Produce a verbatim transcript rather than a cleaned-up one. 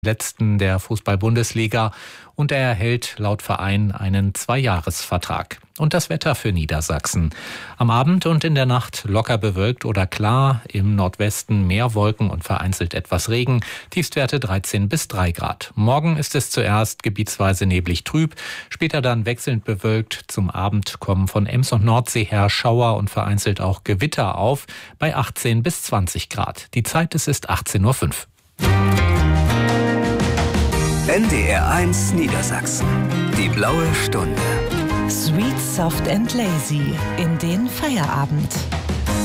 Letzten der Fußball-Bundesliga und er erhält laut Verein einen Zweijahresvertrag. Und das Wetter für Niedersachsen. Am Abend und in der Nacht locker bewölkt oder klar, im Nordwesten mehr Wolken und vereinzelt etwas Regen, Tiefstwerte dreizehn bis drei Grad. Morgen ist es zuerst gebietsweise neblig trüb, später dann wechselnd bewölkt. Zum Abend kommen von Ems und Nordsee her Schauer und vereinzelt auch Gewitter auf, bei achtzehn bis zwanzig Grad. Die Zeit, es ist achtzehn Uhr fünf. N D R eins Niedersachsen. Die blaue Stunde. Sweet, soft and lazy in den Feierabend.